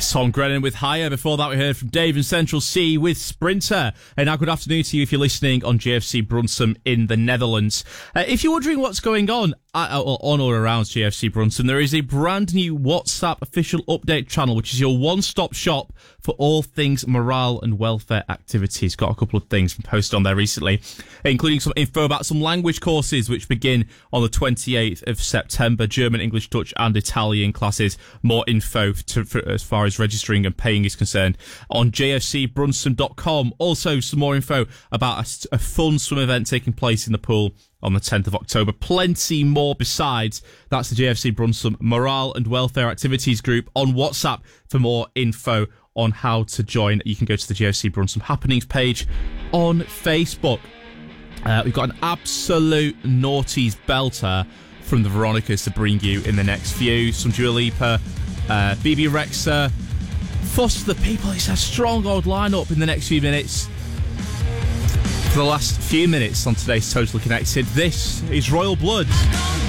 It's Tom Grennan with Higher. Before that, we heard from Dave and Central C with Sprinter. And now, good afternoon to you if you're listening on GFC Brunsum in the Netherlands. If you're wondering what's going on or around GFC Brunsum, there is a brand new WhatsApp official update channel, which is your one-stop shop for all things morale and welfare activities. Got a couple of things posted on there recently, including some info about some language courses which begin on the 28th of September. German, English, Dutch and Italian classes. More info as far as registering and paying is concerned on jfcbrunsum.com. Also, some more info about a fun swim event taking place in the pool on the 10th of October. Plenty more besides. That's the JFC Brunsum Morale and Welfare Activities group on WhatsApp. For more info on how to join, you can go to the JFC Brunsum Happenings page on Facebook. We've got an absolute noughties belter from the Veronicas to bring you in the next few. Some Dua Lipa, Bebe Rexha, Foster the People. It's a strong old lineup in the next few minutes. For the last few minutes on today's Totally Connected, this is Royal Blood.